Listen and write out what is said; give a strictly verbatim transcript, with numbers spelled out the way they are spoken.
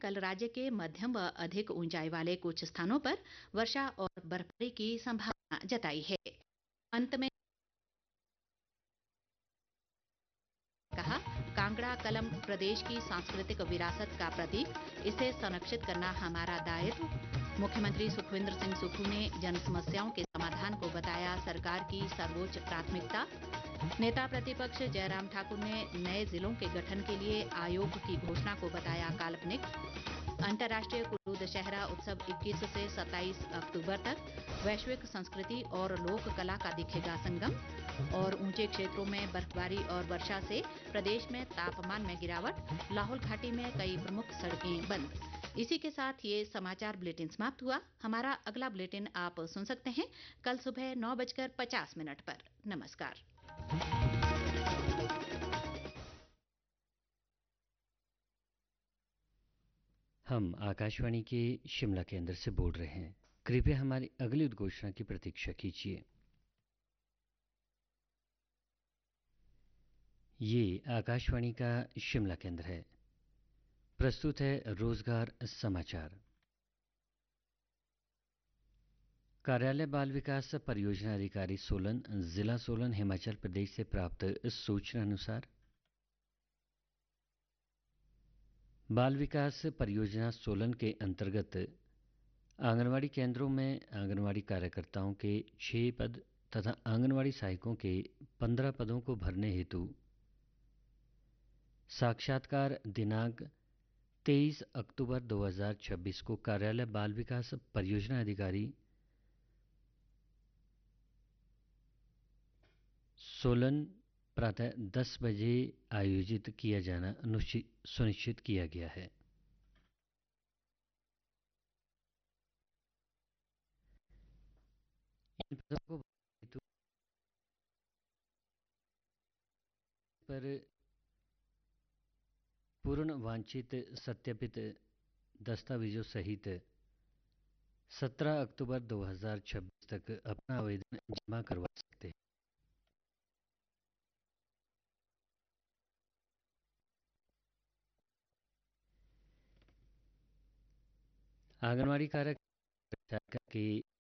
कल राज्य के मध्यम व अधिक ऊंचाई वाले कुछ स्थानों पर वर्षा और बर्फबारी की संभावना जताई है। अंत में कहा, कांगड़ा कलम प्रदेश की सांस्कृतिक विरासत का प्रतीक, इसे संरक्षित करना हमारा दायित्व। मुख्यमंत्री सुखविंदर सिंह सुक्खू ने जन समस्याओं के समाधान को बताया सरकार की सर्वोच्च प्राथमिकता। नेता प्रतिपक्ष जयराम ठाकुर ने नए जिलों के गठन के लिए आयोग की घोषणा को बताया काल्पनिक। अंतर्राष्ट्रीय कुल्लू दशहरा उत्सव इक्कीस से सत्ताईस अक्टूबर तक, वैश्विक संस्कृति और लोक कला का दिखेगा संगम। और ऊंचे क्षेत्रों में बर्फबारी और वर्षा से प्रदेश में तापमान में गिरावट, लाहौल घाटी में कई प्रमुख सड़कें बंद। इसी के साथ ये समाचार बुलेटिन समाप्त हुआ। हमारा अगला बुलेटिन आप सुन सकते हैं कल सुबह नौ बजकर पचास मिनट पर। नमस्कार। हम आकाशवाणी के शिमला केंद्र से बोल रहे हैं। कृपया हमारी अगली उद्घोषणा की प्रतीक्षा कीजिए। ये आकाशवाणी का शिमला केंद्र है। प्रस्तुत है रोजगार समाचार। कार्यालय बाल विकास परियोजना अधिकारी सोलन, जिला सोलन, हिमाचल प्रदेश से प्राप्त सूचना अनुसार बाल विकास परियोजना सोलन के अंतर्गत आंगनवाड़ी केंद्रों में आंगनवाड़ी कार्यकर्ताओं के छह पद तथा आंगनवाड़ी सहायकों के पंद्रह पदों को भरने हेतु साक्षात्कार दिनांक तेईस अक्टूबर दो हज़ार छब्बीस को कार्यालय बाल विकास परियोजना अधिकारी सोलन प्रातः दस बजे आयोजित किया जाना सुनिश्चित किया गया है। इन पदों को हेतु पर पूर्ण वांछित सत्यापित दस्तावेजों सहित सत्रह अक्टूबर दो हज़ार छब्बीस तक अपना आवेदन जमा करवा सकते हैं। आंगनवाड़ी कार्यकर्ता के